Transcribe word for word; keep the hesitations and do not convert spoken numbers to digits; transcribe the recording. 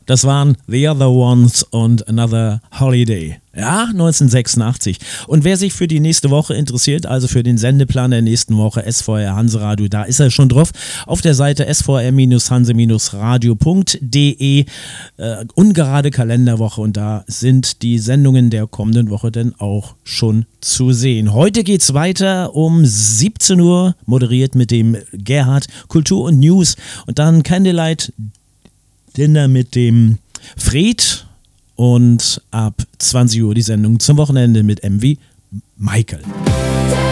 Das waren The Other Ones und Another Holiday. Ja, neunzehnhundertsechsundachtzig. Und wer sich für die nächste Woche interessiert, also für den Sendeplan der nächsten Woche, S V R Hanseradio, da ist er schon drauf. Auf der Seite s v r hanse radio punkt de, äh, ungerade Kalenderwoche, und da sind die Sendungen der kommenden Woche dann auch schon zu sehen. Heute geht's weiter um siebzehn Uhr, moderiert mit dem Gerhard, Kultur und News, und dann Candlelight Dinner mit dem Fred, und ab zwanzig Uhr die Sendung zum Wochenende mit M wie Michael.